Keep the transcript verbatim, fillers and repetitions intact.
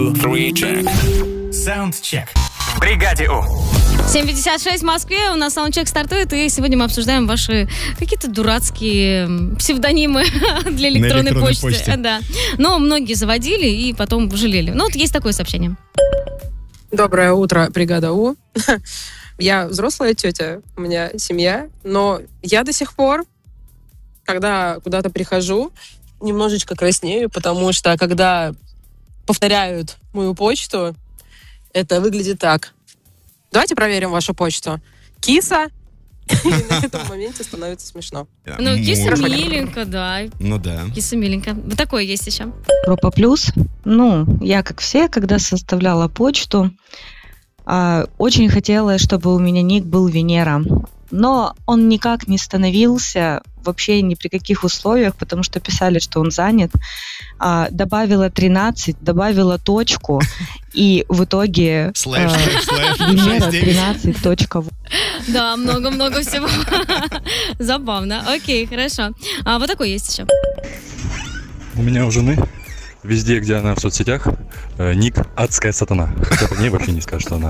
Three check. Soundcheck. В бригаде У. семь пятьдесят шесть в Москве, у нас саундчек стартует, и сегодня мы обсуждаем ваши какие-то дурацкие псевдонимы для электронной, электронной почты. почте. Да. Но многие заводили и потом жалели. Ну вот есть такое сообщение. Доброе утро, бригада У. Я взрослая тетя, у меня семья, но я до сих пор, когда куда-то прихожу, немножечко краснею, потому что когда повторяют мою почту, это выглядит так. Давайте проверим вашу почту. Киса. И на этом моменте становится смешно. Ну, киса Можно. миленько, да. Ну да. Киса миленько. Вот такое есть еще. Группа Плюс. Ну, я, как все, когда составляла почту, а, очень хотела, чтобы у меня ник был Венера. Но он никак не становился, вообще ни при каких условиях, потому что писали, что он занят. А, добавила тринадцать, добавила точку, и в итоге Слэш, а, слэш, слэш, Венера шесть, девять. тринадцать точка восемь. Да, много-много всего. Забавно. Окей, хорошо. А вот такой есть еще. У меня у жены везде, где она в соцсетях, э, ник «Адская сатана». Хотя по ней вообще не скажет, что она